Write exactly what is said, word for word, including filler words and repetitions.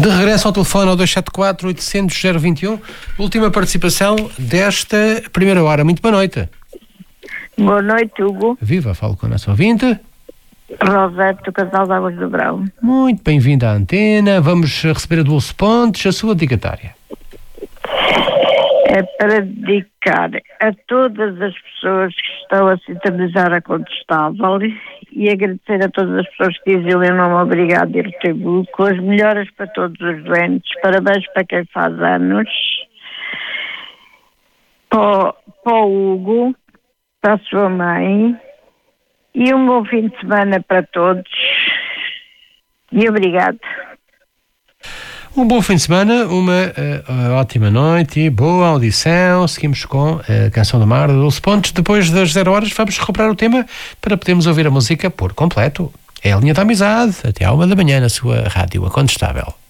De regresso ao telefone ao dois sete quatro, oitocentos, zero vinte e um, última participação desta primeira hora. Muito boa noite. Boa noite, Hugo. Viva, falo com a nossa ouvinte. Roberto, do Casal de Águas do Brão. Muito bem-vinda à antena. Vamos receber a Dulce Pontes, a sua dedicatória. É para dedicar a todas as pessoas que estão a sintonizar a Contestável e agradecer a todas as pessoas que dizem o meu nome obrigado e retributo, as melhoras para todos os doentes, parabéns para quem faz anos, para, para o Hugo, para a sua mãe, e um bom fim de semana para todos e obrigado. Um bom fim de semana, uma uh, ótima noite e boa audição. Seguimos com a Canção do Mar, de Dulce Pontes. Depois das zero horas vamos recuperar o tema para podermos ouvir a música por completo. É a Linha da Amizade, até à uma da manhã na sua rádio, a Contestável.